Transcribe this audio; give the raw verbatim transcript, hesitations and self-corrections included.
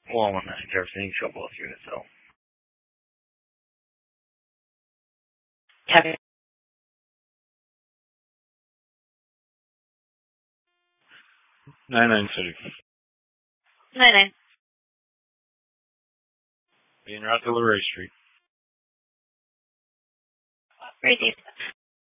Well, one nine, Jefferson, show both units, so. Copy. nine nine City. nine nine. Being route to LeRae Street. Received.